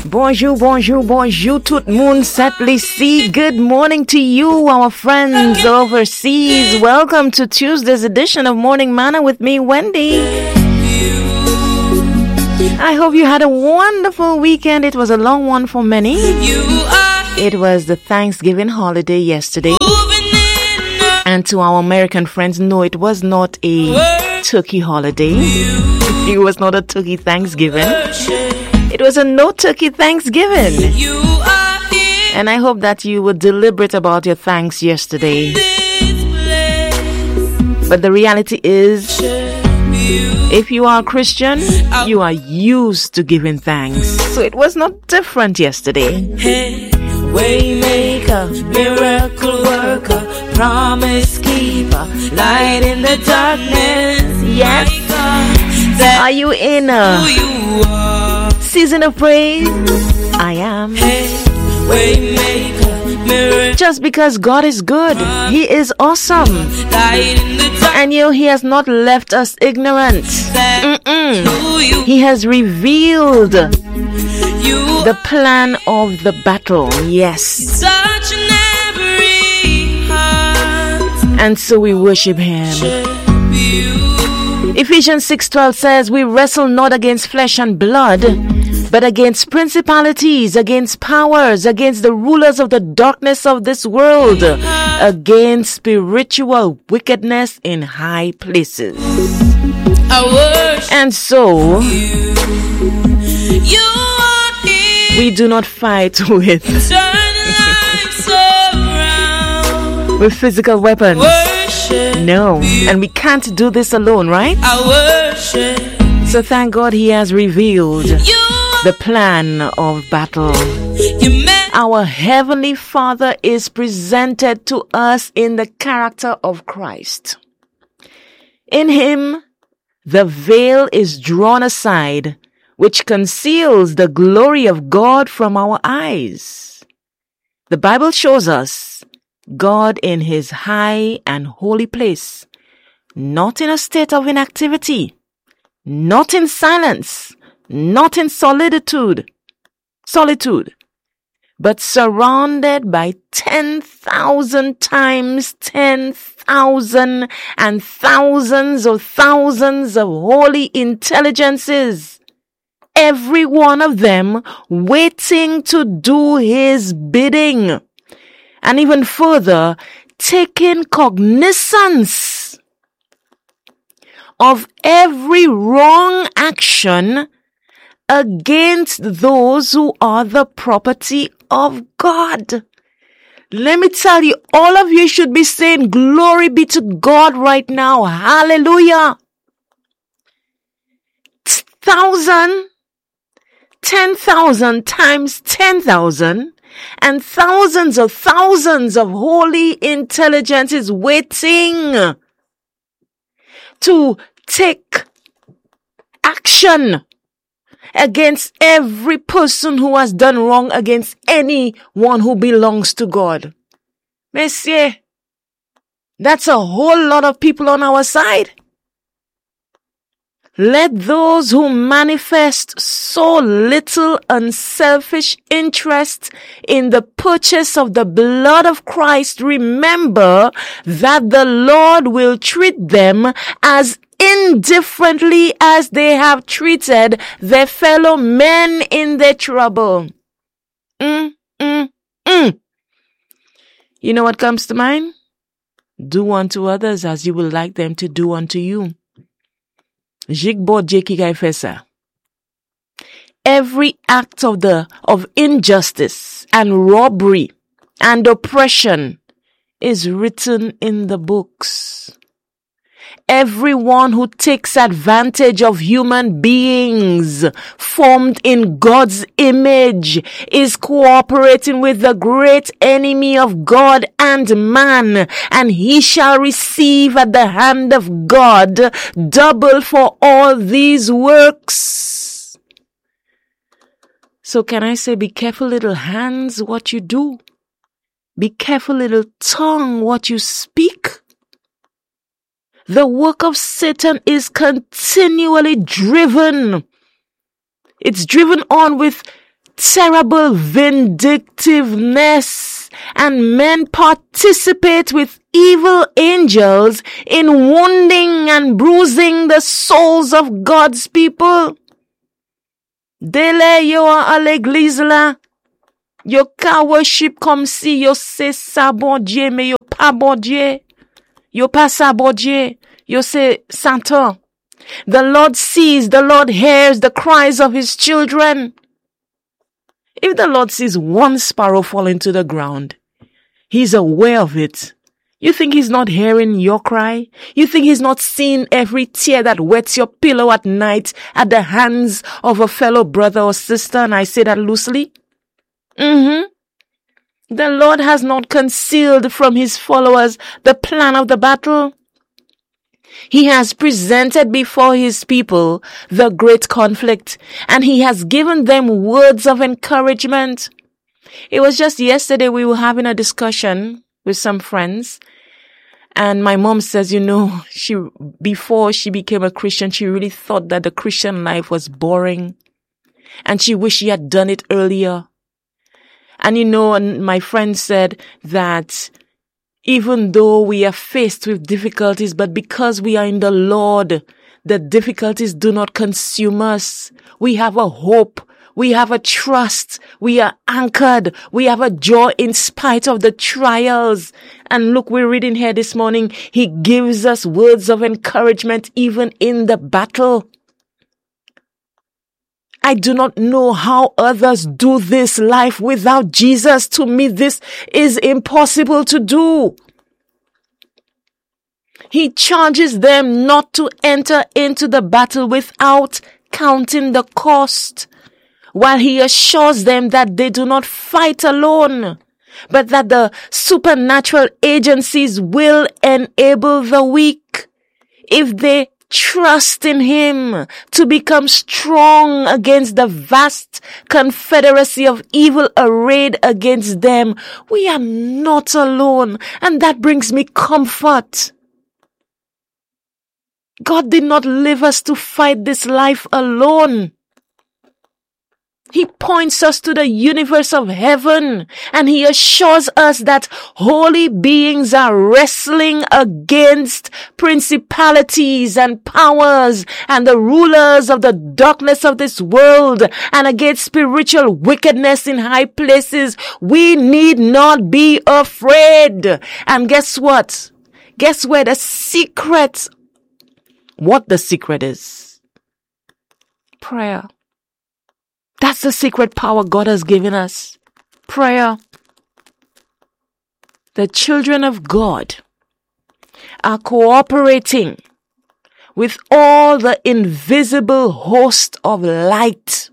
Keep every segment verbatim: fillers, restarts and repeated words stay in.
Bonjour, bonjour, bonjour, tout le monde, s'apprécie. Good morning to you, our friends overseas. Welcome to Tuesday's edition of Morning Manna with me, Wendy. I hope you had a wonderful weekend. It was a long one for many. It was the Thanksgiving holiday yesterday. And to our American friends, no, it was not a turkey holiday. It was not a turkey Thanksgiving. It was a no turkey Thanksgiving. And I hope that you were deliberate about your thanks yesterday. But the reality is, if you are a Christian, you are used to giving thanks. So it was not different yesterday. Waymaker, miracle worker, promise keeper, light in the darkness. Yes. Are you in a season of praise? I am. Just because God is good, He is awesome. And you know, He has not left us ignorant. Mm-mm. He has revealed the plan of the battle. Yes. And so we worship Him. Ephesians six twelve says, we wrestle not against flesh and blood, but against principalities, against powers, against the rulers of the darkness of this world, against spiritual wickedness in high places. And so, we do not fight with, with physical weapons. No, and we can't do this alone, right? So thank God He has revealed the plan of battle. Our Heavenly Father is presented to us in the character of Christ. In Him, the veil is drawn aside, which conceals the glory of God from our eyes. The Bible shows us God in His high and holy place, not in a state of inactivity, not in silence, not in solitude, solitude, but surrounded by ten thousand times ten thousand and thousands of thousands of holy intelligences, every one of them waiting to do His bidding. And even further, taking cognizance of every wrong action against those who are the property of God. Let me tell you, all of you should be saying glory be to God right now. Hallelujah. Thousand, ten thousand times ten thousand. And thousands of thousands of holy intelligences waiting to take action against every person who has done wrong against anyone who belongs to God. Messieurs, that's a whole lot of people on our side. Let those who manifest so little unselfish interest in the purchase of the blood of Christ remember that the Lord will treat them as indifferently as they have treated their fellow men in their trouble. Mm, mm, mm. You know what comes to mind? Do unto others as you would like them to do unto you. Every act of the of injustice and robbery and oppression is written in the books. Everyone who takes advantage of human beings formed in God's image is cooperating with the great enemy of God and man, and he shall receive at the hand of God double for all these works. So can I say, be careful, little hands, what you do. Be careful, little tongue, what you speak. The work of Satan is continually driven. It's driven on with terrible vindictiveness, and men participate with evil angels in wounding and bruising the souls of God's people. Dele yo à l'église là. Yo ka worship comme si yo c'est sa bon Dieu, mais yo pas bon Dieu. Yo pas sa bon Dieu. Yo c'est Satan. The Lord sees, the Lord hears the cries of his children. If the Lord sees one sparrow falling to the ground, he's aware of it. You think he's not hearing your cry? You think he's not seeing every tear that wets your pillow at night at the hands of a fellow brother or sister? And I say that loosely. Mm-hmm. The Lord has not concealed from his followers the plan of the battle. He has presented before his people the great conflict, and he has given them words of encouragement. It was just yesterday we were having a discussion with some friends, and my mom says, you know, she, before she became a Christian, she really thought that the Christian life was boring, and she wished she had done it earlier. And you know, and my friend said that even though we are faced with difficulties, but because we are in the Lord, the difficulties do not consume us. We have a hope. We have a trust. We are anchored. We have a joy in spite of the trials. And look, we're reading here this morning. He gives us words of encouragement even in the battle. I do not know how others do this life without Jesus. To me, this is impossible to do. He charges them not to enter into the battle without counting the cost, while he assures them that they do not fight alone, but that the supernatural agencies will enable the weak, if they trust in him, to become strong against the vast confederacy of evil arrayed against them. We are not alone, and that brings me comfort. God did not leave us to fight this life alone. He points us to the universe of heaven, and he assures us that holy beings are wrestling against principalities and powers and the rulers of the darkness of this world and against spiritual wickedness in high places. We need not be afraid. And guess what? Guess where the secret, what the secret is? Prayer. That's the secret power God has given us. Prayer. The children of God are cooperating with all the invisible host of light.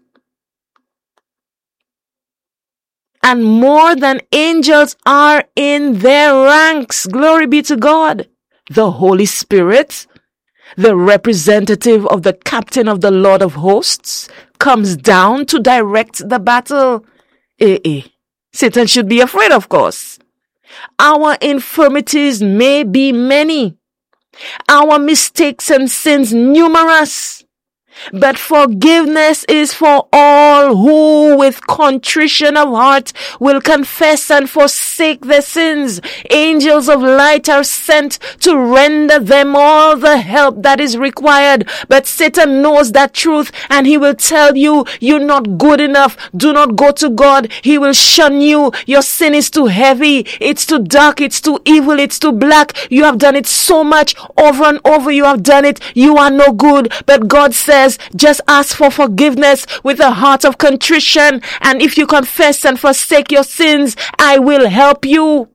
And more than angels are in their ranks. Glory be to God. The Holy Spirit, the representative of the captain of the Lord of hosts, comes down to direct the battle. Eh, eh. Satan should be afraid, of course. Our infirmities may be many, our mistakes and sins numerous, but forgiveness is for all who with contrition of heart will confess and forsake their sins. Angels of light are sent to render them all the help that is required. But Satan knows that truth, and he will tell you, you're not good enough. Do not go to God. He will shun you. Your sin is too heavy. It's too dark. It's too evil. It's too black. You have done it so much over and over. You have done it. You are no good. But God says, just ask for forgiveness with a heart of contrition, and if you confess and forsake your sins, I will help you.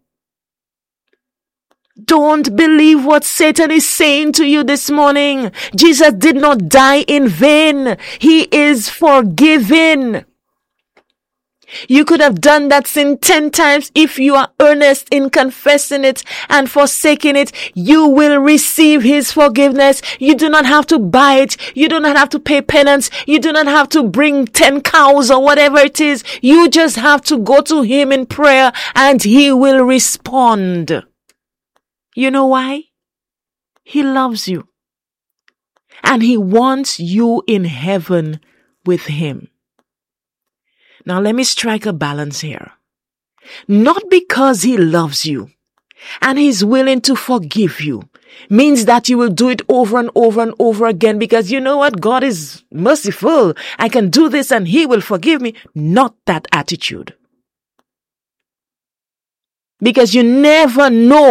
Don't believe what Satan is saying to you this morning. Jesus did not die in vain. He is forgiven. You could have done that sin ten times. If you are earnest in confessing it and forsaking it, you will receive his forgiveness. You do not have to buy it. You do not have to pay penance. You do not have to bring ten cows or whatever it is. You just have to go to him in prayer and he will respond. You know why? He loves you. And he wants you in heaven with him. Now let me strike a balance here. Not because he loves you and he's willing to forgive you means that you will do it over and over and over again because you know what? God is merciful. I can do this and he will forgive me. Not that attitude. Because you never know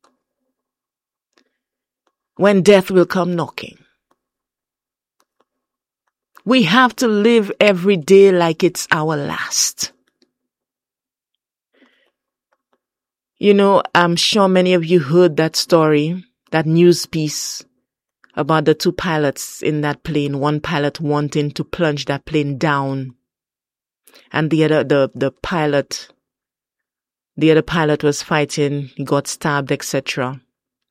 when death will come knocking. We have to live every day like it's our last. You know, I'm sure many of you heard that story, that news piece about the two pilots in that plane, one pilot wanting to plunge that plane down, and the other, the, the pilot, the other pilot was fighting, he got stabbed, et cetera.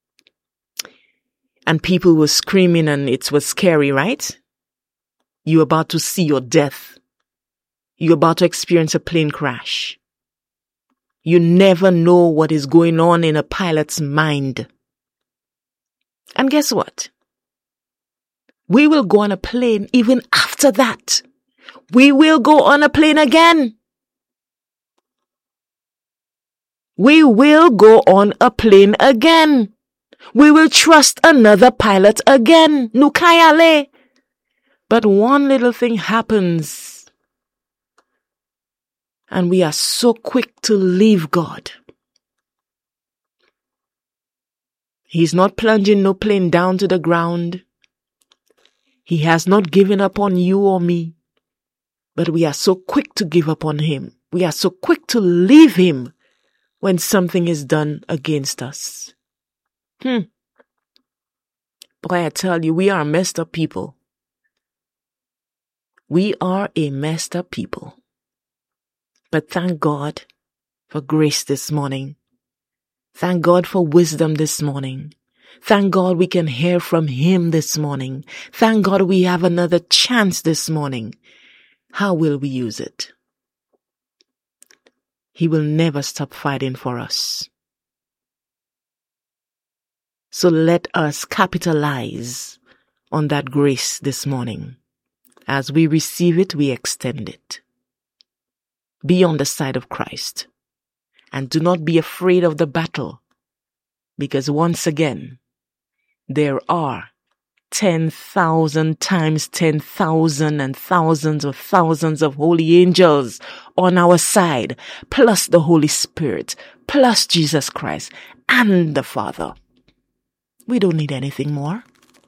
And people were screaming and it was scary, right? You're about to see your death. You're about to experience a plane crash. You never know what is going on in a pilot's mind. And guess what? We will go on a plane even after that. We will go on a plane again. We will go on a plane again. We will trust another pilot again. Nukayale. But one little thing happens. And we are so quick to leave God. He's not plunging no plane down to the ground. He has not given up on you or me. But we are so quick to give up on him. We are so quick to leave him when something is done against us. Hmm. Boy, I tell you, we are messed up people. We are a messed up people. But thank God for grace this morning. Thank God for wisdom this morning. Thank God we can hear from him this morning. Thank God we have another chance this morning. How will we use it? He will never stop fighting for us. So let us capitalize on that grace this morning. As we receive it, we extend it. Be on the side of Christ. And do not be afraid of the battle. Because once again, there are ten thousand times ten thousand and thousands of thousands of holy angels on our side, plus the Holy Spirit, plus Jesus Christ and the Father. We don't need anything more.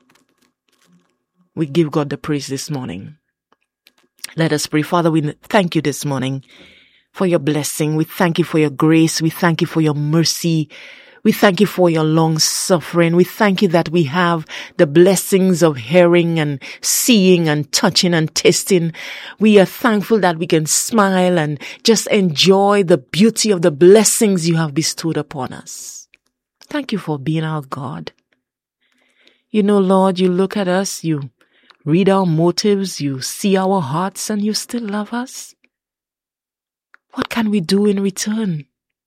We give God the praise this morning. Let us pray. Father, we thank you this morning for your blessing. We thank you for your grace. We thank you for your mercy. We thank you for your long suffering. We thank you that we have the blessings of hearing and seeing and touching and tasting. We are thankful that we can smile and just enjoy the beauty of the blessings you have bestowed upon us. Thank you for being our God. You know, Lord, you look at us, you read our motives, you see our hearts, and you still love us. What can we do in return?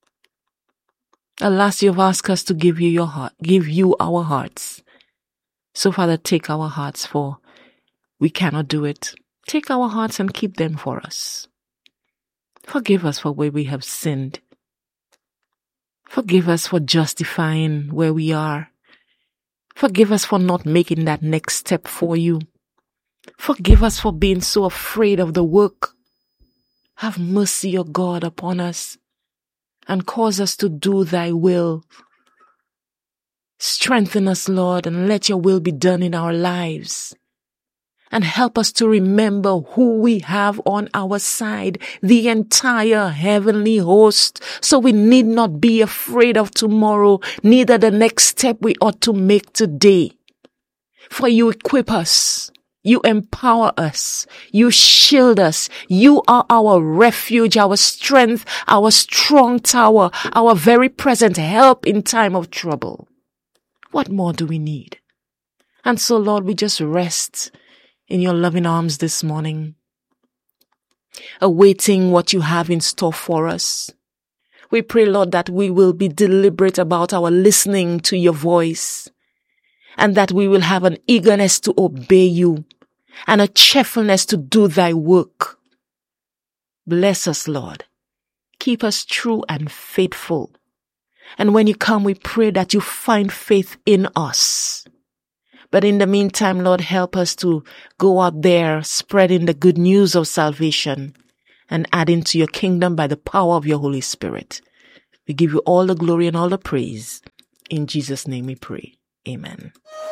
Alas, you've asked us to give you your heart, give you our hearts. So, Father, take our hearts, for we cannot do it. Take our hearts and keep them for us. Forgive us for where we have sinned. Forgive us for justifying where we are. Forgive us for not making that next step for you. Forgive us for being so afraid of the work. Have mercy, O God, upon us and cause us to do thy will. Strengthen us, Lord, and let your will be done in our lives. And help us to remember who we have on our side, the entire heavenly host, so we need not be afraid of tomorrow, neither the next step we ought to make today. For you equip us, you empower us, you shield us, you are our refuge, our strength, our strong tower, our very present help in time of trouble. What more do we need? And so, Lord, we just rest in your loving arms this morning, awaiting what you have in store for us. We pray, Lord, that we will be deliberate about our listening to your voice, and that we will have an eagerness to obey you and a cheerfulness to do thy work. Bless us, Lord. Keep us true and faithful. And when you come, we pray that you find faith in us. But in the meantime, Lord, help us to go out there spreading the good news of salvation and adding to your kingdom by the power of your Holy Spirit. We give you all the glory and all the praise. In Jesus' name we pray. Amen.